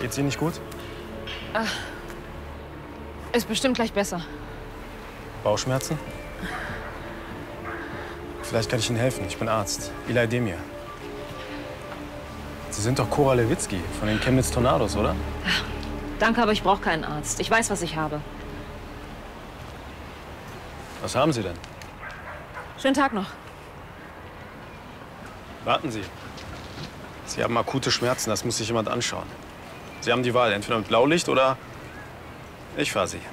Geht's Ihnen nicht gut? Ach, ist bestimmt gleich besser. Bauchschmerzen? Vielleicht kann ich Ihnen helfen. Ich bin Arzt. Eli Demir. Sie sind doch Cora Lewitzki von den Chemnitz Tornados, oder? Danke, aber ich brauche keinen Arzt. Ich weiß, was ich habe. Was haben Sie denn? Schönen Tag noch. Warten Sie. Sie haben akute Schmerzen, das muss sich jemand anschauen. Sie haben die Wahl, entweder mit Blaulicht oder ich fahre Sie.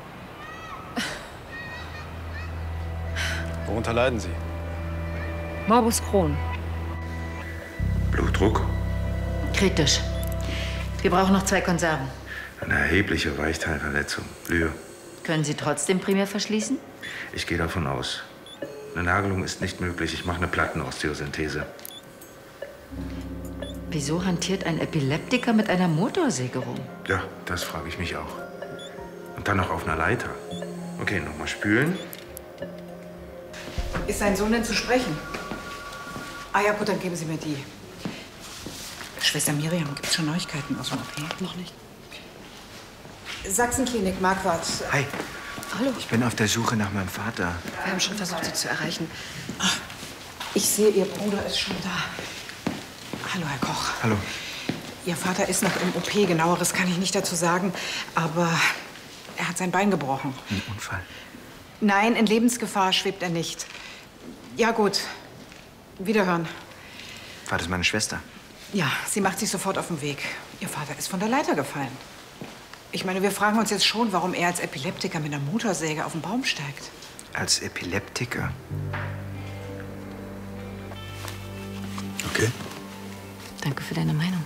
Worunter leiden Sie? Morbus Crohn. Blutdruck? Kritisch. Wir brauchen noch 2 Konserven. Eine erhebliche Weichteilverletzung. Blühe. Können Sie trotzdem primär verschließen? Ich gehe davon aus. Eine Nagelung ist nicht möglich. Ich mache eine Plattenosteosynthese. Wieso hantiert ein Epileptiker mit einer Motorsäge rum? Ja, das frage ich mich auch. Und dann noch auf einer Leiter. Okay, nochmal spülen. Ist sein Sohn denn zu sprechen? Ah ja, gut, dann geben Sie mir die. Schwester Miriam, gibt's schon Neuigkeiten aus dem OP? Noch nicht. Sachsenklinik, Marquardt. Hi. Hallo. Ich bin auf der Suche nach meinem Vater. Wir haben schon versucht, Sie zu erreichen. Ich sehe, Ihr Bruder ist schon da. Hallo, Herr Koch. Hallo. Ihr Vater ist noch im OP. Genaueres kann ich nicht dazu sagen. Aber er hat sein Bein gebrochen. Ein Unfall. Nein, in Lebensgefahr schwebt er nicht. Ja, gut. Wiederhören. War das meine Schwester? Ja, sie macht sich sofort auf den Weg. Ihr Vater ist von der Leiter gefallen. Ich meine, wir fragen uns jetzt schon, warum er als Epileptiker mit einer Motorsäge auf den Baum steigt. Als Epileptiker? Okay. Danke für deine Meinung.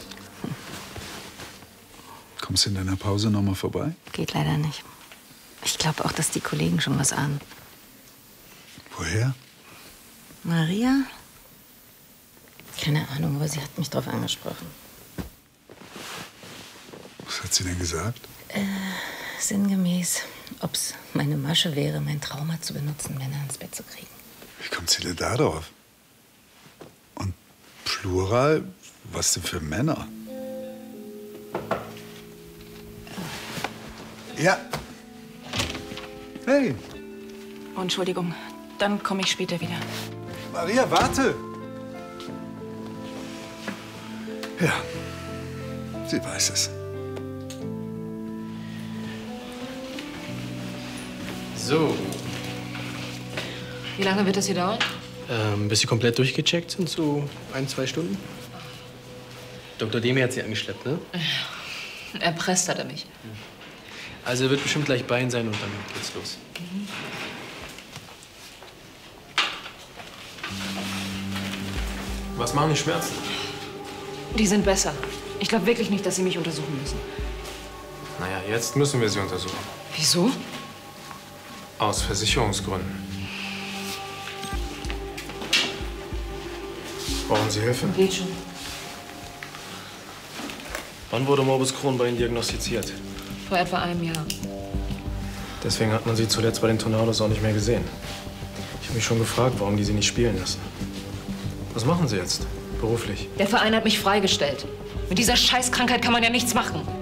Kommst du in deiner Pause noch mal vorbei? Geht leider nicht. Ich glaube auch, dass die Kollegen schon was ahnen. Woher? Maria? Keine Ahnung, aber sie hat mich drauf angesprochen. Was hat sie denn gesagt? Sinngemäß, ob's meine Masche wäre, mein Trauma zu benutzen, Männer ins Bett zu kriegen. Wie kommt sie denn da drauf? Und Plural? Was denn für Männer? Ja. Hey, Oh, Entschuldigung, dann komme ich später wieder. Maria, warte! Ja, sie weiß es. So, Wie lange wird das hier dauern? bis Sie komplett durchgecheckt sind, so 1, 2 Stunden. Dr. Demir hat Sie angeschleppt, ne? Erpresst hat er mich. Also er wird bestimmt gleich bei Ihnen sein und dann geht's los. Was machen die Schmerzen? Die sind besser. Ich glaube wirklich nicht, dass Sie mich untersuchen müssen. Naja, jetzt müssen wir sie untersuchen. Wieso? Aus Versicherungsgründen. Brauchen Sie Hilfe? Geht schon. Wann wurde Morbus Crohn bei Ihnen diagnostiziert? Vor etwa einem Jahr. Deswegen hat man Sie zuletzt bei den Tornados auch nicht mehr gesehen. Ich habe mich schon gefragt, warum die Sie nicht spielen lassen. Was machen Sie jetzt, beruflich? Der Verein hat mich freigestellt. Mit dieser Scheißkrankheit kann man ja nichts machen.